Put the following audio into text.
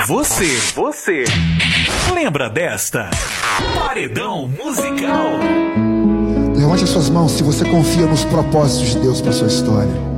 Você. Lembra desta? Paredão musical. Levante as suas mãos se você confia nos propósitos de Deus para sua história.